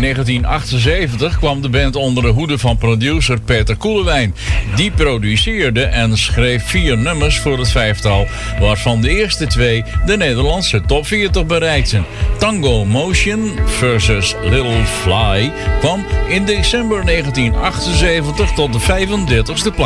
1978 kwam de band onder de hoede van producer Peter Koelewijn. Die produceerde en schreef 4 nummers voor het vijftal, waarvan de eerste 2 de Nederlandse top 40 bereikten. Tango Motion versus Little Fly kwam in december 1978 tot de 35e plaats.